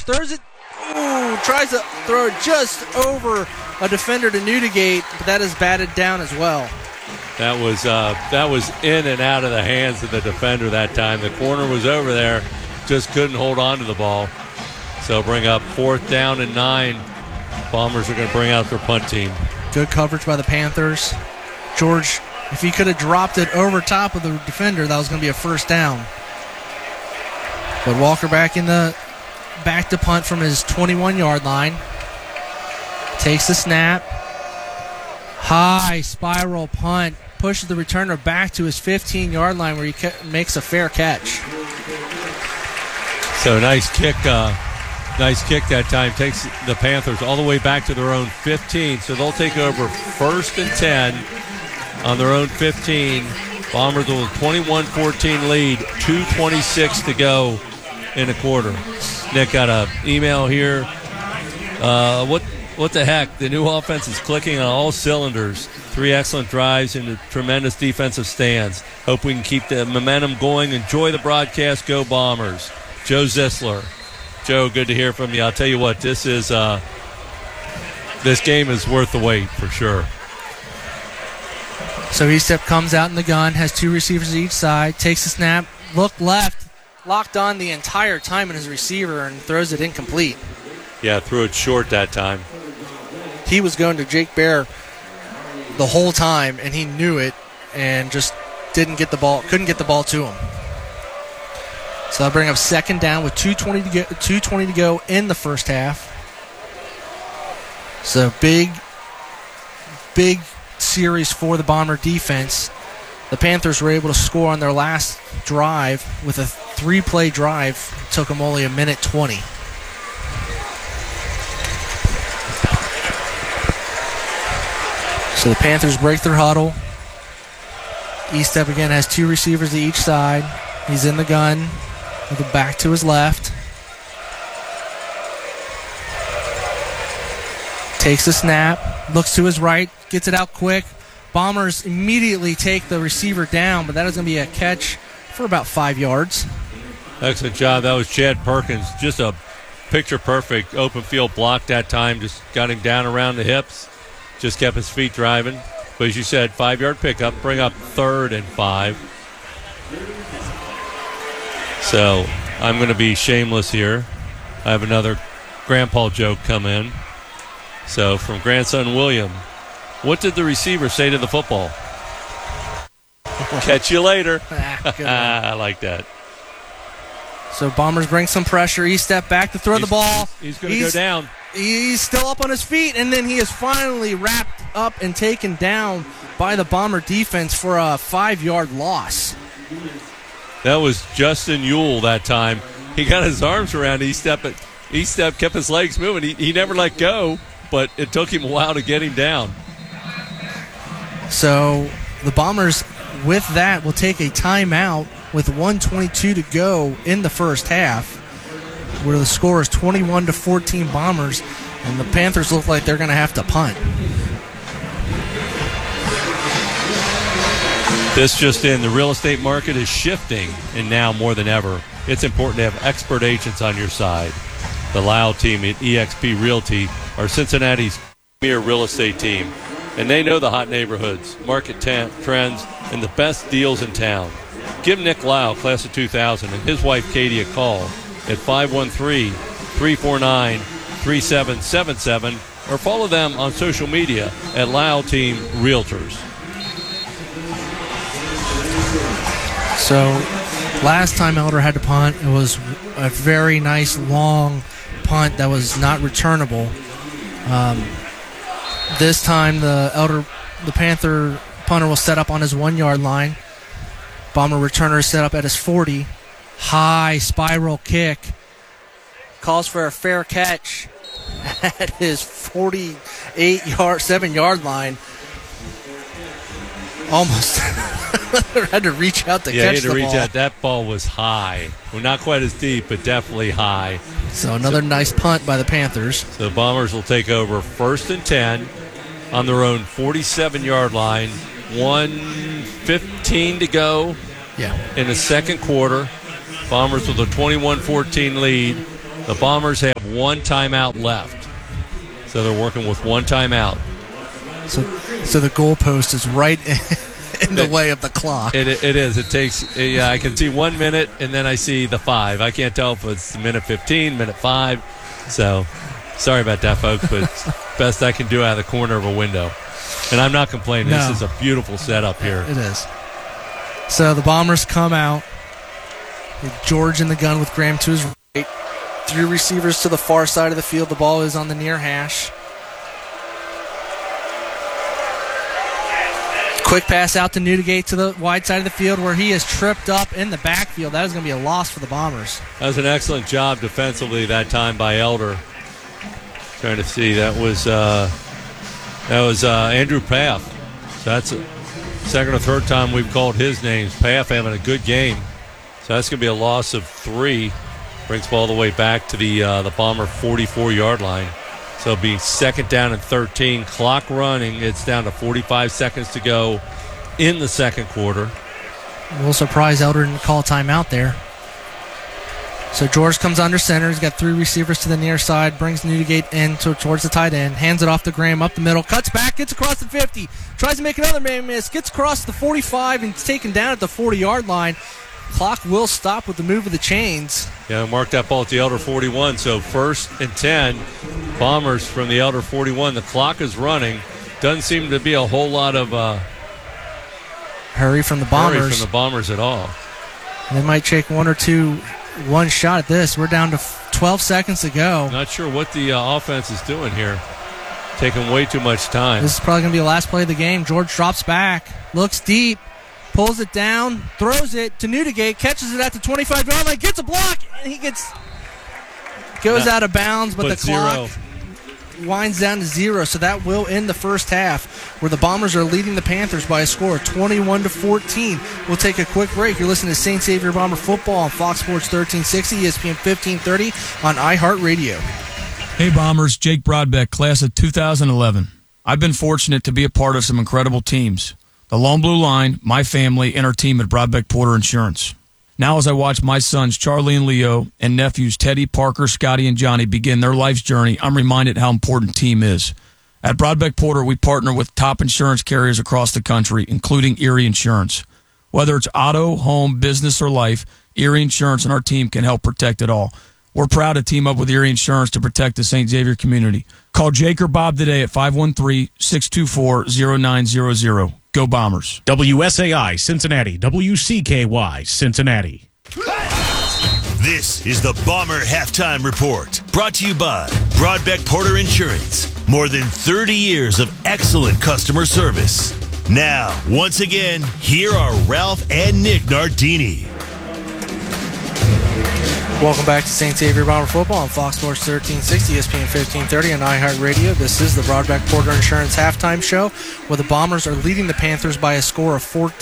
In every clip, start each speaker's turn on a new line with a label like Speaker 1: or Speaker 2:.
Speaker 1: throws it. Ooh, tries to throw it just over a defender to Newdigate, but that is batted down as well.
Speaker 2: That was in and out of the hands of the defender that time. The corner was over there, just couldn't hold on to the ball. So bring up 4th down and 9. Bombers are going to bring out their punt team.
Speaker 1: Good coverage by the Panthers. George, if he could have dropped it over top of the defender, that was going to be a first down. But Walker back to punt from his 21-yard line. Takes the snap. High spiral punt. Pushes the returner back to his 15-yard line where he makes a fair catch.
Speaker 2: So nice kick that time. Takes the Panthers all the way back to their own 15. So they'll take over 1st and 10 on their own 15. Bombers with a 21-14 lead. 2:26 to go in a quarter. Nick got an email here. What the heck? The new offense is clicking on all cylinders. 3 excellent drives and a tremendous defensive stands. Hope we can keep the momentum going. Enjoy the broadcast. Go Bombers. Joe Zisler. Joe, good to hear from you. I'll tell you what, this game is worth the wait for sure.
Speaker 1: So Estep comes out in the gun, has 2 receivers each side, takes the snap, look left, locked on the entire time in his receiver and throws it incomplete.
Speaker 2: Yeah, threw it short that time.
Speaker 1: He was going to Jake Bear the whole time, and he knew it and just couldn't get the ball to him. So they'll bring up 2nd down with 2:20 to go in the first half. So big series for the Bomber defense. The Panthers were able to score on their last drive with a 3-play drive. It took them only 1:20. So the Panthers break their huddle. Estep again has 2 receivers to each side. He's in the gun with the back to his left. Takes the snap, looks to his right, gets it out quick. Bombers immediately take the receiver down, but that is going to be a catch for about 5 yards.
Speaker 2: Excellent job. That was Chad Perkins. Just a picture-perfect open field block that time. Just got him down around the hips. Just kept his feet driving. But as you said, 5-yard pickup. Bring up 3rd and 5. So I'm going to be shameless here. I have another grandpa joke come in. So from grandson William, what did the receiver say to the football? Catch you later. I like that.
Speaker 1: So Bombers bring some pressure. Estep back to throw the ball.
Speaker 2: He's going to go down.
Speaker 1: He's still up on his feet, and then he is finally wrapped up and taken down by the Bomber defense for a 5-yard loss.
Speaker 2: That was Justin Ewell that time. He got his arms around Estep, but Estep kept his legs moving. He never let go, but it took him a while to get him down.
Speaker 1: So the Bombers, with that, will take a timeout with 1:22 to go in the first half, where the score is 21-14 Bombers, and the Panthers look like they're going to have to punt.
Speaker 2: This just in, the real estate market is shifting, and now more than ever, it's important to have expert agents on your side. The Lyle team at eXp Realty are Cincinnati's premier real estate team, and they know the hot neighborhoods, market trends, and the best deals in town. Give Nick Lyle, class of 2000, and his wife Katie a call at 513-349-3777 or follow them on social media at Lyle Team Realtors.
Speaker 1: So last time Elder had to punt, it was a very nice long punt that was not returnable. This time the Panther punter will set up on his 1-yard line. Bomber returner is set up at his 40. High spiral kick. Calls for a fair catch at his 7-yard line. Almost had to reach out to catch the ball. Yeah, he had to reach out.
Speaker 2: That ball was high. Well, not quite as deep, but definitely high.
Speaker 1: So another nice punt by the Panthers.
Speaker 2: So the Bombers will take over 1st and 10 on their own 47-yard line. 1:15 to go in the second quarter. Bombers with a 21-14 lead. The Bombers have one timeout left. So they're working with one timeout.
Speaker 1: So the goalpost is right in the way of the clock.
Speaker 2: It is. It takes, I can see 1 minute, and then I see the 5. I can't tell if it's minute 15, minute 5. So sorry about that, folks, but it's best I can do out of the corner of a window. And I'm not complaining.
Speaker 1: No.
Speaker 2: This is a beautiful setup here.
Speaker 1: It is. So the Bombers come out. George in the gun with Graham to his right. 3 receivers to the far side of the field. The ball is on the near hash. Quick pass out to Newdigate to the wide side of the field where he is tripped up in the backfield. That is going to be a loss for the Bombers.
Speaker 2: That was an excellent job defensively that time by Elder. Trying to see. That was Andrew Paff. So that's a second or third time we've called his name. Paff having a good game. So that's going to be a loss of 3. Brings ball all the way back to the Bomber 44-yard line. So it'll be second down and 13. Clock running. It's down to 45 seconds to go in the second quarter.
Speaker 1: A little surprised Elder didn't call a timeout there. So George comes under center. He's got 3 receivers to the near side. Brings Newdigate in towards the tight end. Hands it off to Graham up the middle. Cuts back. Gets across the 50. Tries to make another man miss. Gets across the 45 and taken down at the 40-yard line. Clock will stop with the move of the chains.
Speaker 2: Yeah, mark that ball at the Elder 41. So first and 10, Bombers from the Elder 41. The clock is running. Doesn't seem to be a whole lot of
Speaker 1: hurry from the Bombers.
Speaker 2: Hurry from the Bombers at all.
Speaker 1: They might take one shot at this. We're down to 12 seconds to go.
Speaker 2: Not sure what the offense is doing here. Taking way too much time.
Speaker 1: This is probably going to be the last play of the game. George drops back, looks deep, pulls it down, throws it to Newdigate, catches it at the 25-yard line, gets a block, and he goes out of bounds, but the clock winds down to 0, so that will end the first half, where the Bombers are leading the Panthers by a score of 21-14. We'll take a quick break. You're listening to St. Xavier Bomber football on Fox Sports 1360, ESPN 1530 on iHeartRadio.
Speaker 3: Hey Bombers, Jake Broadbeck, class of 2011. I've been fortunate to be a part of some incredible teams. The Lone Blue Line, my family, and our team at Broadbeck Porter Insurance. Now as I watch my sons Charlie and Leo and nephews Teddy, Parker, Scotty, and Johnny begin their life's journey, I'm reminded how important team is. At Broadbeck Porter, we partner with top insurance carriers across the country, including Erie Insurance. Whether it's auto, home, business, or life, Erie Insurance and our team can help protect it all. We're proud to team up with Erie Insurance to protect the St. Xavier community. Call Jake or Bob today at 513-624-0900. Go Bombers.
Speaker 4: WSAI Cincinnati, WCKY Cincinnati.
Speaker 5: This is the Bomber Halftime Report, brought to you by Broadbeck Porter Insurance. More than 30 years of excellent customer service. Now, once again, here are Ralph and Nick Nardini.
Speaker 1: Welcome back to St. Xavier Bomber football on Fox Sports 1360, ESPN 1530 on iHeartRadio. This is the Broadbeck Porter Insurance halftime show, where the Bombers are leading the Panthers by a score of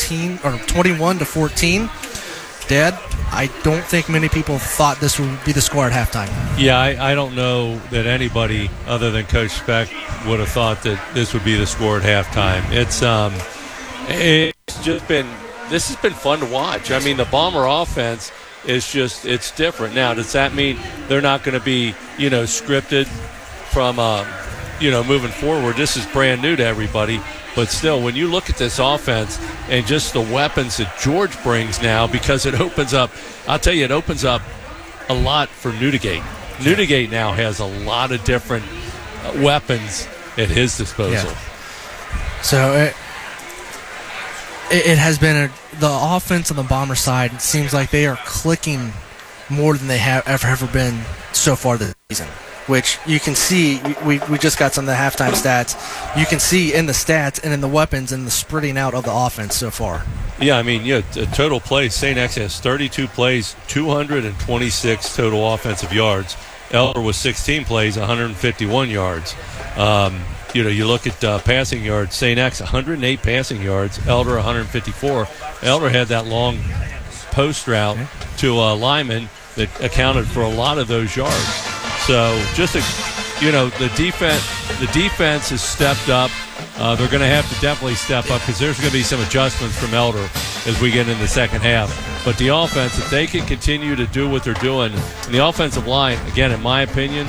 Speaker 1: 21-14. Dad, I don't think many people thought this would be the score at halftime.
Speaker 2: Yeah, I don't know that anybody other than Coach Speck would have thought that this would be the score at halftime. It's this has been fun to watch. I mean, the Bomber offense is it's different. Now, does that mean they're not going to be, scripted from, moving forward? This is brand new to everybody. But still, when you look at this offense and just the weapons that George brings now, because it opens up, I'll tell you, it opens up a lot for Newdigate. Newdigate now has a lot of different weapons at his disposal.
Speaker 1: Yeah. So it has been the offense on the Bomber side. It seems like they are clicking more than they have ever been so far this season, which you can see. We just got some of the halftime stats. You can see in the stats and in the weapons and the spreading out of the offense so far.
Speaker 2: Yeah, I mean, total plays. St. X has 32 plays, 226 total offensive yards. Elder was 16 plays, 151 yards. You look at passing yards. St. X, 108 passing yards. Elder, 154. Elder had that long post route to Lyman that accounted for a lot of those yards. So just, the defense has stepped up. They're going to have to definitely step up because there's going to be some adjustments from Elder as we get into the second half. But the offense, if they can continue to do what they're doing, and the offensive line, again, in my opinion,